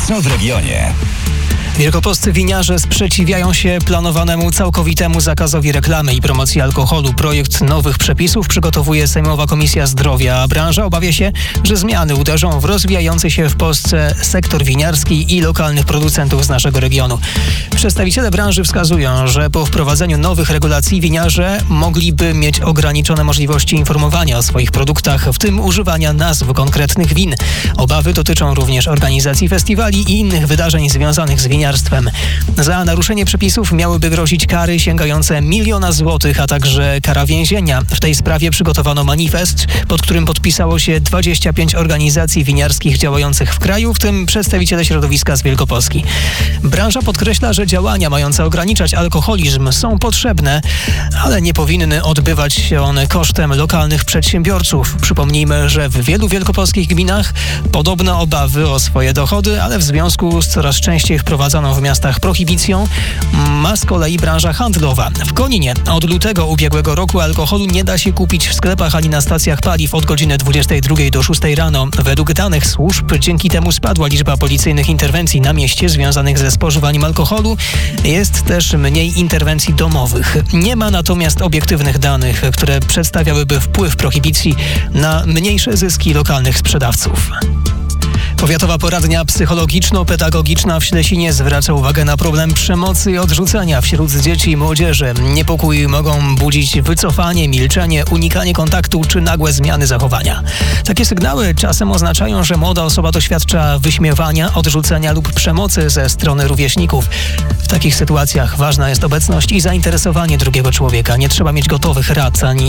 Co w regionie? Wielkopolscy winiarze sprzeciwiają się planowanemu całkowitemu zakazowi reklamy i promocji alkoholu. Projekt nowych przepisów przygotowuje Sejmowa Komisja Zdrowia, a branża obawia się, że zmiany uderzą w rozwijający się w Polsce sektor winiarski i lokalnych producentów z naszego regionu. Przedstawiciele branży wskazują, że po wprowadzeniu nowych regulacji winiarze mogliby mieć ograniczone możliwości informowania o swoich produktach, w tym używania nazw konkretnych win. Obawy dotyczą również organizacji festiwali i innych wydarzeń związanych z winiarstwem. Za naruszenie przepisów miałyby grozić kary sięgające 1 000 000 złotych, a także kara więzienia. W tej sprawie przygotowano manifest, pod którym podpisało się 25 organizacji winiarskich działających w kraju, w tym przedstawiciele środowiska z Wielkopolski. Branża podkreśla, że działania mające ograniczać alkoholizm są potrzebne, ale nie powinny odbywać się one kosztem lokalnych przedsiębiorców. Przypomnijmy, że w wielu wielkopolskich gminach podobne obawy o swoje dochody, ale w związku z coraz częściej wprowadzaną w miastach prohibicją ma z kolei branża handlowa. W Koninie od lutego ubiegłego roku alkoholu nie da się kupić w sklepach ani na stacjach paliw od godziny 22 do 6 rano. Według danych służb dzięki temu spadła liczba policyjnych interwencji na mieście związanych ze spożywaniem alkoholu. Jest też mniej interwencji domowych. Nie ma natomiast obiektywnych danych, które przedstawiałyby wpływ prohibicji na mniejsze zyski lokalnych sprzedawców. Powiatowa poradnia psychologiczno-pedagogiczna w Ślesinie zwraca uwagę na problem przemocy i odrzucenia wśród dzieci i młodzieży. Niepokój mogą budzić wycofanie, milczenie, unikanie kontaktu czy nagłe zmiany zachowania. Takie sygnały czasem oznaczają, że młoda osoba doświadcza wyśmiewania, odrzucenia lub przemocy ze strony rówieśników. W takich sytuacjach ważna jest obecność i zainteresowanie drugiego człowieka. Nie trzeba mieć gotowych rad ani